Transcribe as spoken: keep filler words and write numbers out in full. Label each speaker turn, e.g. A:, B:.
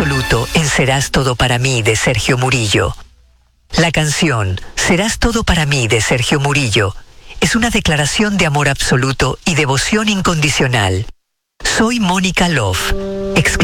A: absoluto en Serás todo para mí de Sergio Murillo. La canción Serás todo para mí de Sergio Murillo es una declaración de amor absoluto y devoción incondicional. Soy Mónica Love.